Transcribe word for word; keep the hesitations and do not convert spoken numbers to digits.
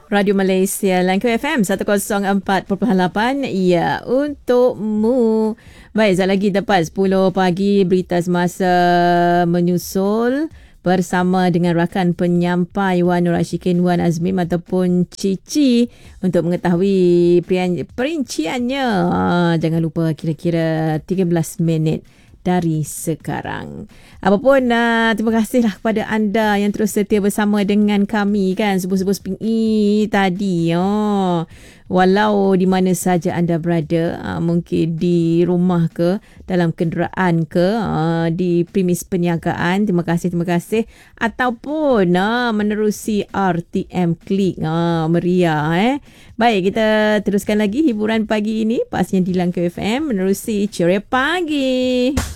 Radio Malaysia Langkawi F M seratus empat perpuluhan lapan. Ya, untukmu. Baik, sekejap lagi tepat sepuluh pagi berita semasa menyusul bersama dengan rakan penyampai Wan Nur Ashikin Wan Azmim ataupun Cici untuk mengetahui perinciannya. Jangan lupa kira-kira tiga belas minit dari sekarang. Apapun, uh, terima kasihlah kepada anda yang terus setia bersama dengan kami kan, subuh-subuh sepingi tadi. Oh. Walau di mana saja anda berada, uh, mungkin di rumah ke, dalam kenderaan ke, uh, di premis perniagaan, terima kasih, terima kasih. Ataupun uh, menerusi R T M Klik, uh, meriah eh. Baik, kita teruskan lagi hiburan pagi ini, pastinya di Langkawi F M menerusi Ceria Pagi.